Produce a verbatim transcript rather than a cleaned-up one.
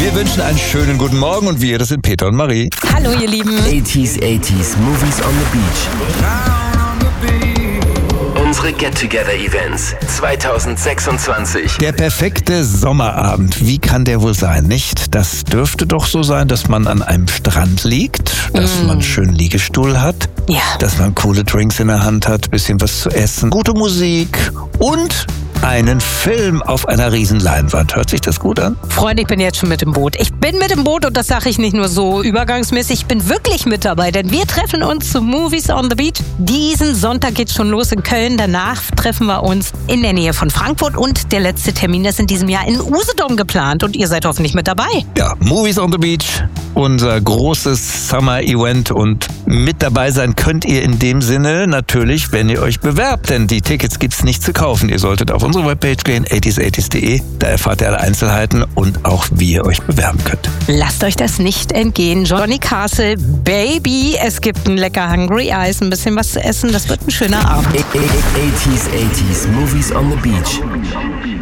Wir wünschen einen schönen guten Morgen und wir, das sind Peter und Marie. Hallo ihr Lieben. eighties, eighties, Movies on the Beach. Unsere Get-Together-Events zwanzig sechsundzwanzig. Der perfekte Sommerabend, wie kann der wohl sein, nicht? Das dürfte doch so sein, dass man an einem Strand liegt, dass mm. man einen schönen Liegestuhl hat, ja. dass man coole Drinks in der Hand hat, bisschen was zu essen, gute Musik und einen Film auf einer riesen Leinwand. Hört sich das gut an? Freunde, ich bin jetzt schon mit im Boot. Ich bin mit im Boot und das sage ich nicht nur so übergangsmäßig. Ich bin wirklich mit dabei, denn wir treffen uns zu Movies on the Beach. Diesen Sonntag geht's schon los in Köln. Danach treffen wir uns in der Nähe von Frankfurt und der letzte Termin ist in diesem Jahr in Usedom geplant und ihr seid hoffentlich mit dabei. Ja, Movies on the Beach, unser großes Summer-Event und mit dabei sein könnt ihr in dem Sinne natürlich, wenn ihr euch bewerbt, denn die Tickets gibt's nicht zu kaufen. Ihr solltet auf unsere Webpage gehen, eighties eighties punkt de. Da erfahrt ihr alle Einzelheiten und auch, wie ihr euch bewerben könnt. Lasst euch das nicht entgehen. Johnny Castle, Baby, es gibt ein lecker Hungry Eyes, ein bisschen was zu essen. Das wird ein schöner Abend. eighties, eighties, Movies on the Beach.